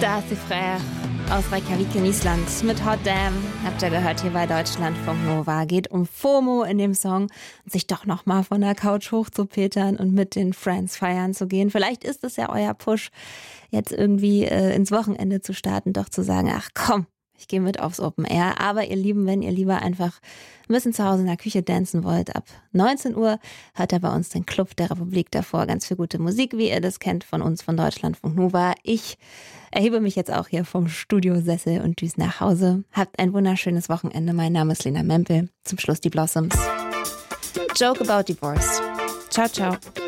Darcy Frère aus Reykjavik in Island mit Hot Damn. Habt ihr gehört hier bei Deutschlandfunk Nova. Geht um FOMO in dem Song und sich doch nochmal von der Couch hochzupetern und mit den Friends feiern zu gehen. Vielleicht ist es ja euer Push, jetzt irgendwie ins Wochenende zu starten, doch zu sagen, ach komm, ich gehe mit aufs Open Air. Aber ihr Lieben, wenn ihr lieber einfach ein bisschen zu Hause in der Küche dancen wollt, ab 19 Uhr hört ihr bei uns den Club der Republik davor. Ganz viel gute Musik, wie ihr das kennt von uns von Deutschlandfunk Nova. Ich erhebe mich jetzt auch hier vom Studiosessel und düse nach Hause. Habt ein wunderschönes Wochenende. Mein Name ist Lena Mempel. Zum Schluss die Blossoms. Joke about divorce. Ciao, ciao.